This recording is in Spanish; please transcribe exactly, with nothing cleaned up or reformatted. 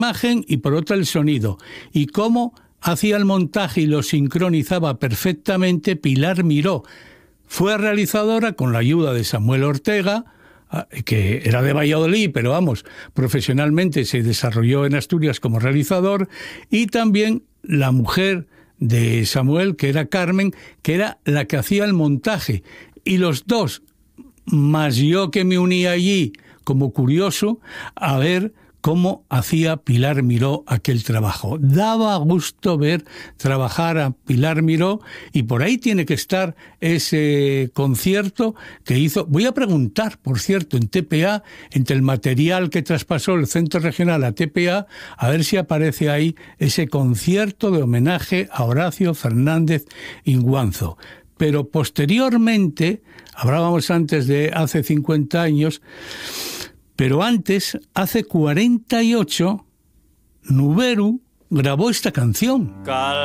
imagen y por otra el sonido. Y cómo hacía el montaje y lo sincronizaba perfectamente Pilar Miró. Fue realizadora con la ayuda de Samuel Ortega, que era de Valladolid, pero vamos, profesionalmente se desarrolló en Asturias como realizador, y también la mujer de Samuel, que era Carmen, que era la que hacía el montaje. Y los dos, más yo que me uní allí como curioso, a ver cómo hacía Pilar Miró aquel trabajo. Daba gusto ver trabajar a Pilar Miró, y por ahí tiene que estar ese concierto que hizo. Voy a preguntar, por cierto, en T P A, entre el material que traspasó el Centro Regional a T P A, a ver si aparece ahí ese concierto de homenaje a Horacio Fernández Inguanzo. Pero posteriormente, hablábamos antes de hace cincuenta años, pero antes, hace cuarenta y ocho, Nuberu grabó esta canción.